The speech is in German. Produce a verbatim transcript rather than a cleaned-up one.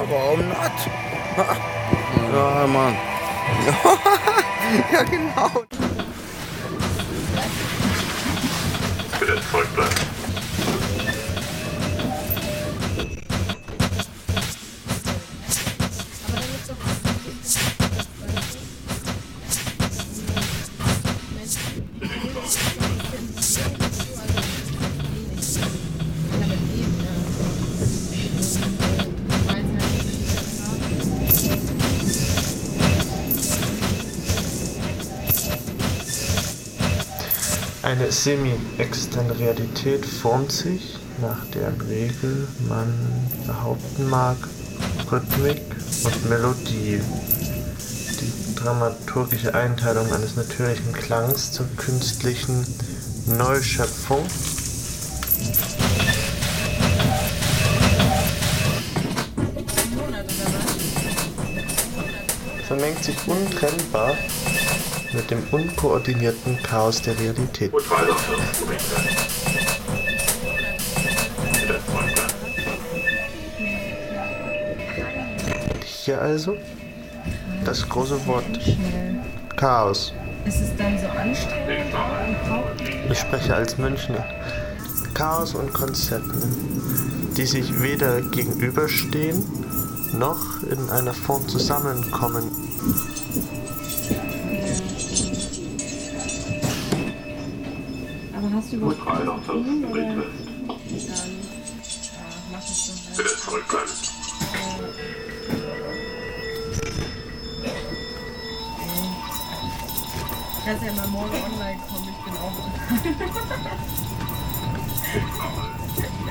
warum not? Ja, Mann. Ja, genau. Bitte folgt bleiben. Eine semi-externe Realität formt sich, nach deren Regel man behaupten mag, Rhythmik und Melodie, die dramaturgische Einteilung eines natürlichen Klangs zur künstlichen Neuschöpfung, vermengt sich untrennbar mit dem unkoordinierten Chaos der Realität. Hier also das große Wort Chaos. Ist es dann so anstrengend? Ich spreche als Münchner. Chaos und Konzepten, die sich weder gegenüberstehen, noch in einer Form zusammenkommen. Aber hast du überhaupt Koffein, oder? Dann, ja, mach es so. Bitte zurückbleiben. Kannst ja mal morgen online kommen, ich bin auch online.